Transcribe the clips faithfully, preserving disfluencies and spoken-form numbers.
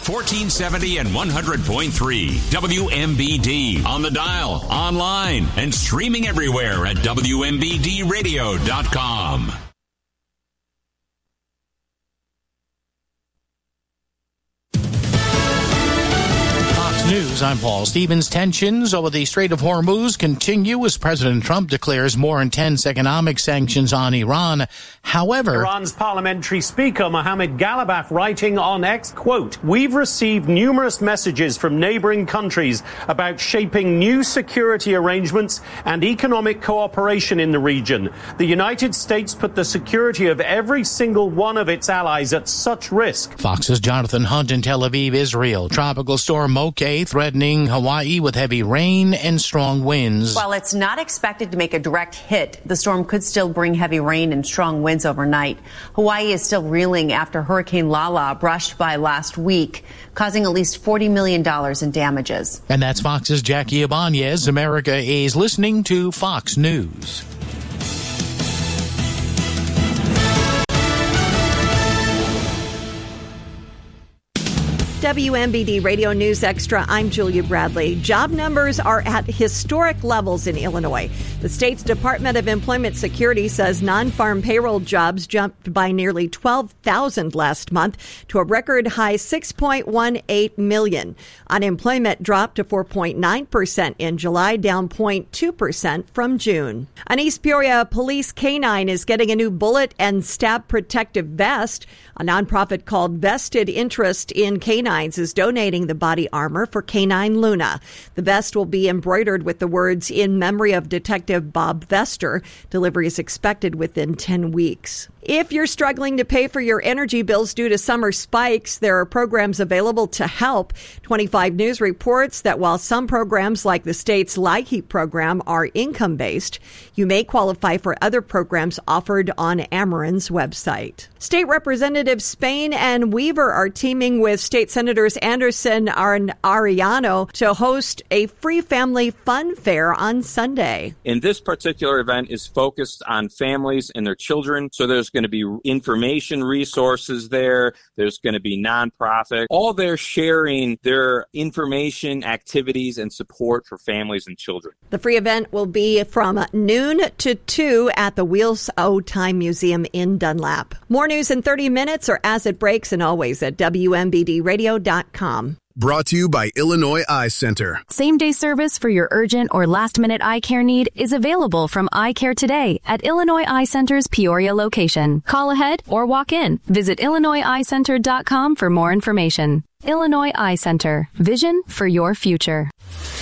fourteen seventy and one hundred point three W M B D. On the dial, online, and streaming everywhere at W M B D radio dot com. News, I'm Paul Stevens. Tensions over the Strait of Hormuz continue as President Trump declares more intense economic sanctions on Iran. However, Iran's parliamentary speaker Mohammad Ghalibaf writing on X, quote, "We've received numerous messages from neighboring countries about shaping new security arrangements and economic cooperation in the region. The United States put the security of every single one of its allies at such risk." Fox's Jonathan Hunt in Tel Aviv, Israel. Tropical storm Moke threatening Hawaii with heavy rain and strong winds. While it's not expected to make a direct hit, the storm could still bring heavy rain and strong winds overnight. Hawaii is still reeling after Hurricane Lala brushed by last week, causing at least forty million dollars in damages. And that's Fox's Jackie Ibanez. America is listening to Fox News. W M B D Radio News Extra, I'm Julia Bradley. Job numbers are at historic levels in Illinois. The state's Department of Employment Security says non-farm payroll jobs jumped by nearly twelve thousand last month to a record high six point one eight million. Unemployment dropped to four point nine percent in July, down zero point two percent from June. An East Peoria police canine is getting a new bullet and stab protective vest. A nonprofit called Vested Interest in Canines is donating the body armor for Canine Luna. The vest will be embroidered with the words "In memory of Detective Bob Vester." Delivery is expected within ten weeks. If you're struggling to pay for your energy bills due to summer spikes, there are programs available to help. twenty-five News reports that while some programs like the state's LIHEAP program are income-based, you may qualify for other programs offered on Ameren's website. State Representatives Spain and Weaver are teaming with State Senators Anderson and Arellano to host a free family fun fair on Sunday. And this particular event is focused on families and their children, so there's going to be information resources there. There's going to be nonprofit. All they're sharing their information, activities, and support for families and children. The free event will be from noon to two at the Wheels O' Time Museum in Dunlap. More news in thirty minutes or as it breaks, and always at W M B D radio dot com. Brought to you by Illinois Eye Center. Same-day service for your urgent or last-minute eye care need is available from Eye Care Today at Illinois Eye Center's Peoria location. Call ahead or walk in. Visit Illinois Eye Center dot com for more information. Illinois Eye Center. Vision for your future.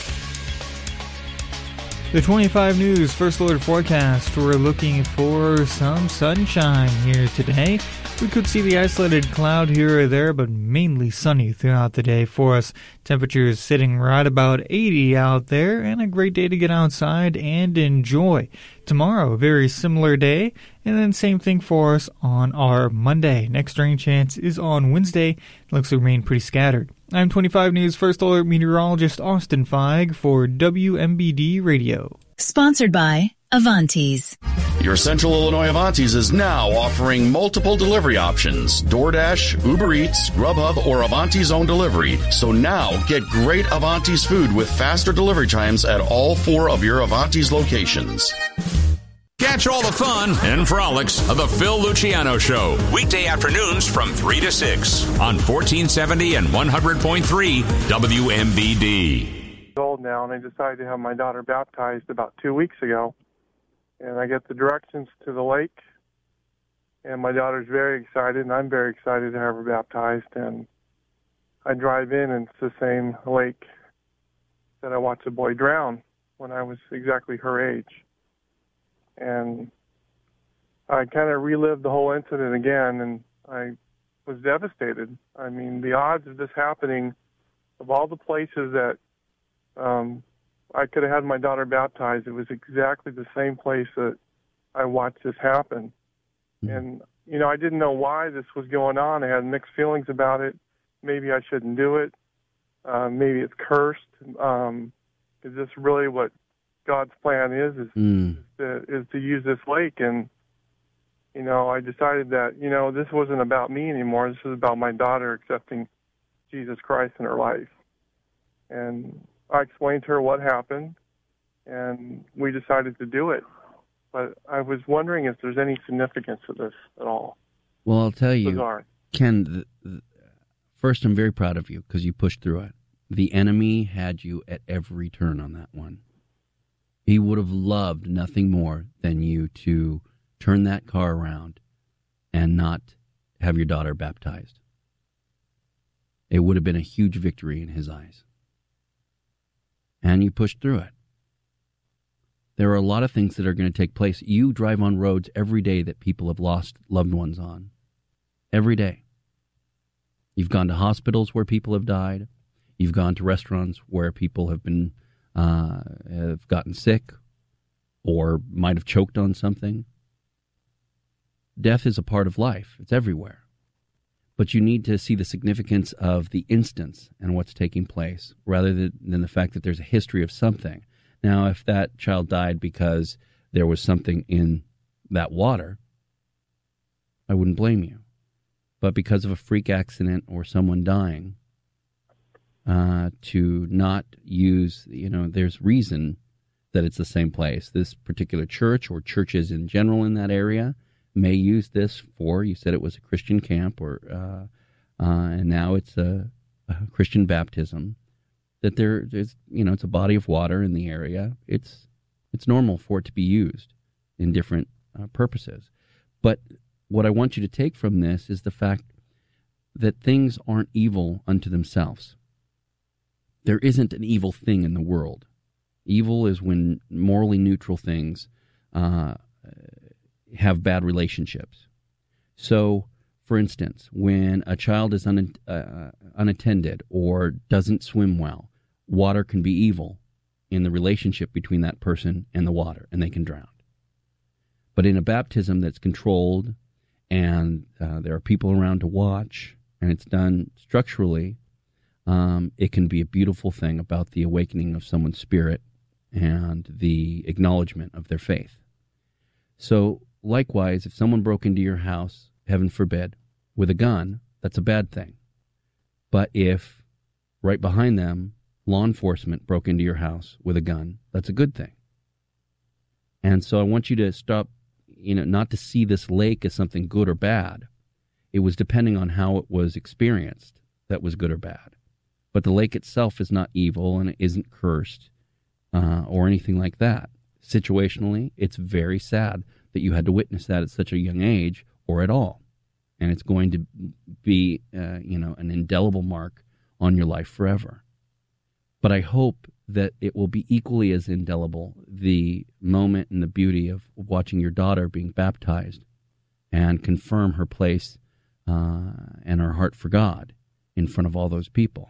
The twenty-five News First Alert forecast. We're looking for some sunshine here today. We could see the isolated cloud here or there, but mainly sunny throughout the day for us. Temperatures sitting right about eighty out there, and a great day to get outside and enjoy. Tomorrow, a very similar day, and then same thing for us on our Monday. Next rain chance is on Wednesday. It looks to remain pretty scattered. I'm twenty-five News First Alert meteorologist Austin Feig for W M B D Radio. Sponsored by Avantis. Your Central Illinois Avantis is now offering multiple delivery options: DoorDash, Uber Eats, Grubhub, or Avanti's own delivery. So now get great Avantis food with faster delivery times at all four of your Avantis locations. Catch all the fun and frolics of the Phil Luciano Show, weekday afternoons from three to six on fourteen seventy and one hundred point three W M B D. Old now, and I decided to have my daughter baptized about two weeks ago. And I get the directions to the lake, and my daughter's very excited, and I'm very excited to have her baptized. And I drive in, and it's the same lake that I watched a boy drown when I was exactly her age. And I kind of relived the whole incident again, and I was devastated. I mean, the odds of this happening, of all the places that um, I could have had my daughter baptized, it was exactly the same place that I watched this happen. Mm-hmm. And, you know, I didn't know why this was going on. I had mixed feelings about it. Maybe I shouldn't do it. Uh, maybe it's cursed. Um, is this really what God's plan is, is, mm. is, to, is to use this lake? And, you know, I decided that, you know, this wasn't about me anymore. This was about my daughter accepting Jesus Christ in her life. And I explained to her what happened, and we decided to do it. But I was wondering if there's any significance to this at all. Well, I'll tell you, Bizarre. Ken, the, the, first, I'm very proud of you because you pushed through it. The enemy had you at every turn on that one. He would have loved nothing more than you to turn that car around and not have your daughter baptized. It would have been a huge victory in his eyes. And you pushed through it. There are a lot of things that are going to take place. You drive on roads every day that people have lost loved ones on. Every day. You've gone to hospitals where people have died. You've gone to restaurants where people have been uh, have gotten sick or might have choked on something. Death is a part of life. It's everywhere. But you need to see the significance of the instance and what's taking place rather than, than the fact that there's a history of something. Now, if that child died because there was something in that water, I wouldn't blame you. But because of a freak accident or someone dying, uh, to not use, you know, there's reason that it's the same place. This particular church or churches in general in that area may use this for, you said it was a Christian camp, or uh, uh, and now it's a, a Christian baptism. That there, there's, you know, it's a body of water in the area. It's it's normal for it to be used in different uh, purposes. But what I want you to take from this is the fact that things aren't evil unto themselves. There isn't an evil thing in the world. Evil is when morally neutral things uh, have bad relationships. So, for instance, when a child is un, uh, unattended or doesn't swim well, water can be evil in the relationship between that person and the water, and they can drown. But in a baptism that's controlled and uh, there are people around to watch, and it's done structurally, um, it can be a beautiful thing about the awakening of someone's spirit and the acknowledgement of their faith. So, likewise, if someone broke into your house, heaven forbid, with a gun, that's a bad thing. But if right behind them, law enforcement broke into your house with a gun, that's a good thing. And so I want you to stop, you know, not to see this lake as something good or bad. It was depending on how it was experienced that was good or bad. But the lake itself is not evil and it isn't cursed uh, or anything like that. Situationally, it's very sad that you had to witness that at such a young age or at all. And it's going to be, uh, you know, an indelible mark on your life forever. But I hope that it will be equally as indelible, the moment and the beauty of watching your daughter being baptized and confirm her place uh, and her heart for God in front of all those people.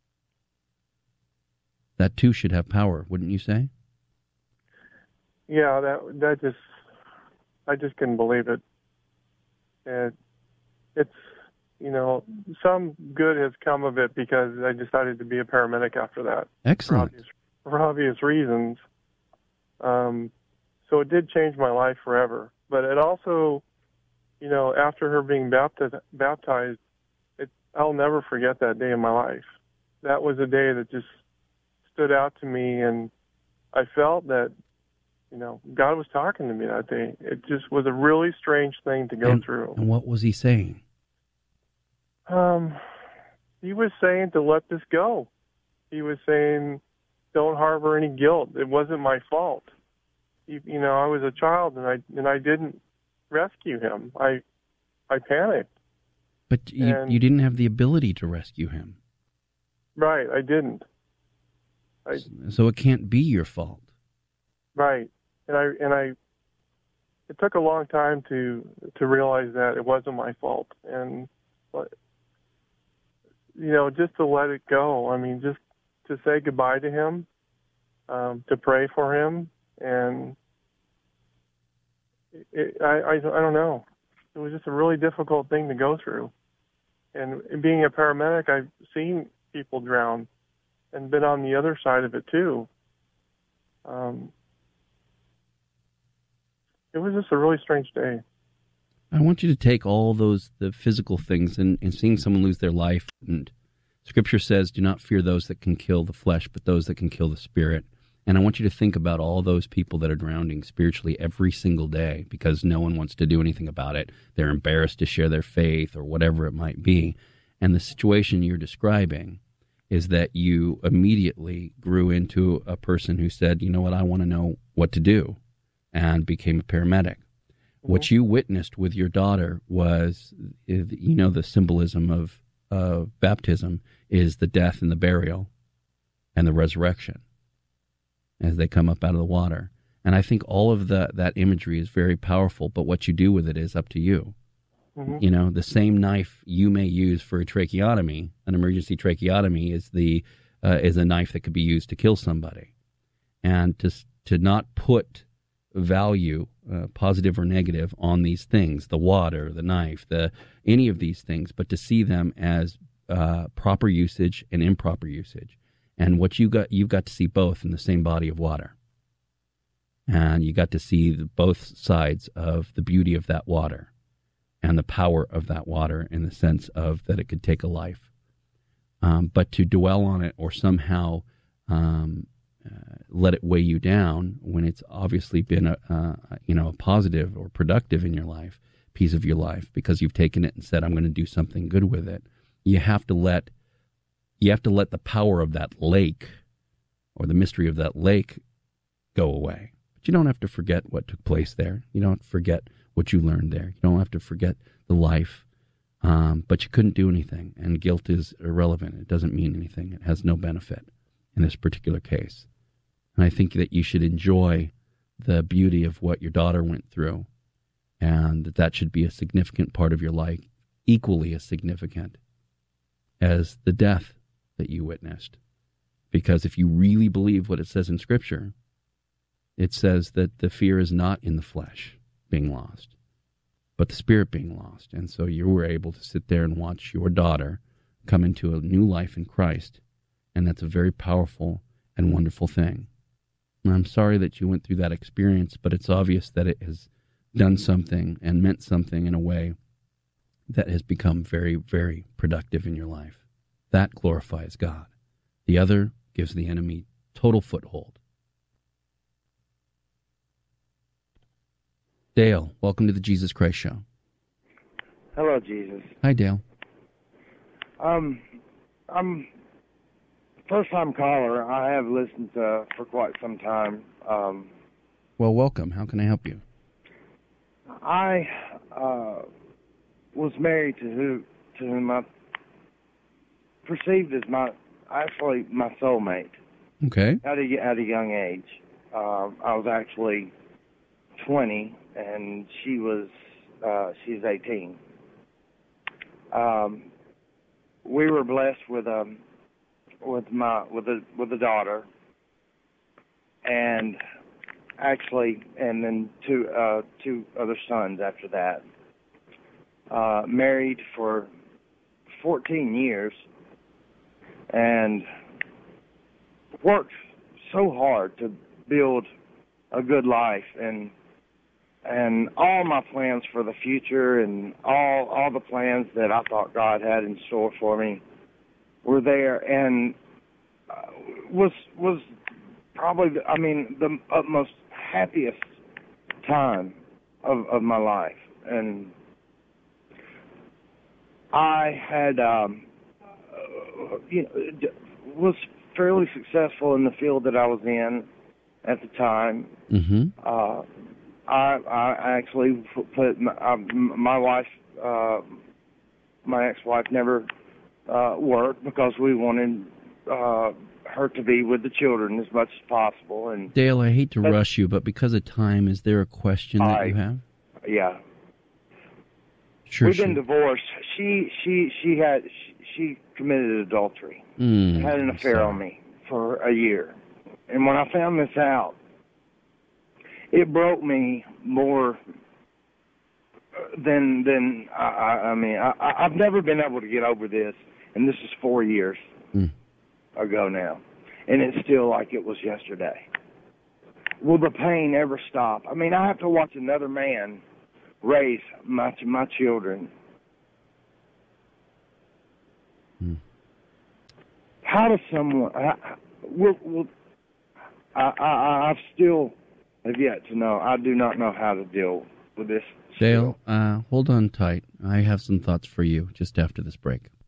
That too should have power, wouldn't you say? Yeah, that that just, I just couldn't believe it. And it's, you know, some good has come of it because I decided to be a paramedic after that. Excellent. For obvious, for obvious reasons. Um, so it did change my life forever. But it also, you know, after her being baptized, baptized, it, I'll never forget that day in my life. That was a day that just stood out to me, and I felt that, you know, God was talking to me that day. It just was a really strange thing to go and, through. And what was he saying? Um, he was saying to let this go. He was saying, don't harbor any guilt. It wasn't my fault. You, you know, I was a child, and I and I didn't rescue him. I I panicked. But you, and, you didn't have the ability to rescue him. Right, I didn't. I, so it can't be your fault. Right, and I and I. It took a long time to to realize that it wasn't my fault, and you know, just to let it go. I mean, just to say goodbye to him, um, to pray for him, and it, I, I I don't know. It was just a really difficult thing to go through. And being a paramedic, I've seen people drown and been on the other side of it too. Um, it was just a really strange day. I want you to take all those, the physical things and, and seeing someone lose their life and Scripture says, do not fear those that can kill the flesh, but those that can kill the spirit. And I want you to think about all those people that are drowning spiritually every single day because no one wants to do anything about it. They're embarrassed to share their faith or whatever it might be. And the situation you're describing is that you immediately grew into a person who said, you know what, I want to know what to do, and became a paramedic. Mm-hmm. What you witnessed with your daughter was, you know, the symbolism of uh, baptism is the death and the burial and the resurrection as they come up out of the water. And I think all of the, that imagery is very powerful, but what you do with it is up to you. Mm-hmm. You know, the same knife you may use for a tracheotomy, an emergency tracheotomy, is the uh, is a knife that could be used to kill somebody. And to to not put value, uh, positive or negative, on these things, the water, the knife, the any of these things, but to see them as uh, proper usage and improper usage. And what you got, you've got to see both in the same body of water. And you got to see the, both sides of the beauty of that water and the power of that water in the sense of that it could take a life. Um, but to dwell on it or somehow um, uh, let it weigh you down when it's obviously been a, uh, you know, a positive or productive in your life, piece of your life, because you've taken it and said, I'm going to do something good with it. You have to let You have to let the power of that lake or the mystery of that lake go away. But you don't have to forget what took place there. You don't forget what you learned there. You don't have to forget the life. Um, but you couldn't do anything, and guilt is irrelevant. It doesn't mean anything. It has no benefit in this particular case. And I think that you should enjoy the beauty of what your daughter went through, and that that should be a significant part of your life, equally as significant as the death that you witnessed. Because if you really believe what it says in Scripture, it says that the fear is not in the flesh being lost, but the spirit being lost. And so you were able to sit there and watch your daughter come into a new life in Christ, and that's a very powerful and wonderful thing. And I'm sorry that you went through that experience, but it's obvious that it has done something and meant something in a way that has become very, very productive in your life. That glorifies God. The other gives the enemy total foothold. Dale, welcome to the Jesus Christ Show. Hello, Jesus. Hi, Dale. Um, I'm first-time caller. I have listened to for quite some time. Um, well, welcome. How can I help you? I uh, was married to who to whom I perceived as my actually my soulmate. Okay. At a at a young age, uh, I was actually twenty, and she was uh, she's eighteen. Um, we were blessed with um with my with a with a daughter, and actually, and then two uh, two other sons after that. Uh, married for fourteen years. And worked so hard to build a good life, and and all my plans for the future and all all the plans that I thought God had in store for me were there, and uh, was was probably I mean the utmost happiest time of of my life, and I had. Um, You know, was fairly successful in the field that I was in at the time. Mm-hmm. Uh, I, I actually put my, uh, my wife, uh, my ex-wife, never uh, worked because we wanted uh, her to be with the children as much as possible. And Dale, I hate to rush you, but because of time, is there a question that I, you have? Yeah. Sure. We've sure. been divorced. She she she had she, she committed adultery. Mm, had an affair on me for a year, and when I found this out, it broke me more than than I, I, I mean I, I've never been able to get over this, and this is four years mm. ago now, and it's still like it was yesterday. Will the pain ever stop? I mean, I have to watch another man raise my my children. Hmm. how does someone? I, will, will, I, I, I've still have yet to know. I do not know how to deal with this. Dale, uh, hold on tight. I have some thoughts for you just after this break.